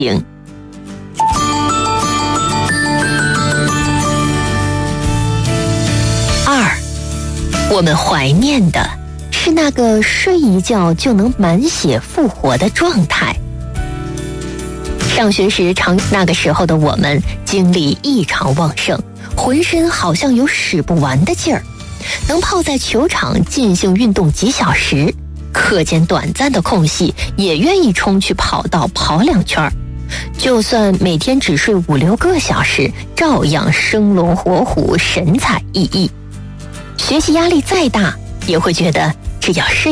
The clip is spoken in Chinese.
营。二，我们怀念的是那个睡一觉就能满血复活的状态。上学时那个时候的我们精力异常旺盛，浑身好像有使不完的劲儿，能泡在球场进行运动几小时，课间短暂的空隙也愿意冲去跑道跑2圈，就算每天只睡5-6个小时，照样生龙活虎，神采奕奕。学习压力再大，也会觉得只要睡